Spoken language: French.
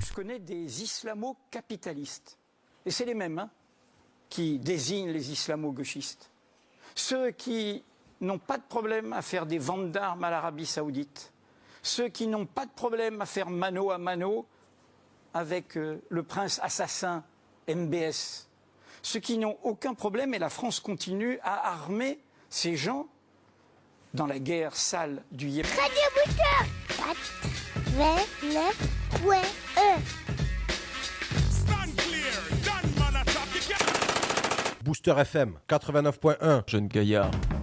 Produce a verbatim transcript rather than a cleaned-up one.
je connais des islamo-capitalistes. Et c'est les mêmes hein, qui désignent les islamo-gauchistes. Ceux qui n'ont pas de problème à faire des ventes d'armes à l'Arabie Saoudite. Ceux qui n'ont pas de problème à faire mano à mano avec euh, le prince assassin M B S. Ceux qui n'ont aucun problème, et la France continue à armer ces gens dans la guerre sale du Yémen. Radio Booster quatre-vingt-neuf point un. Booster F M quatre-vingt-neuf point un. Jeune gaillard.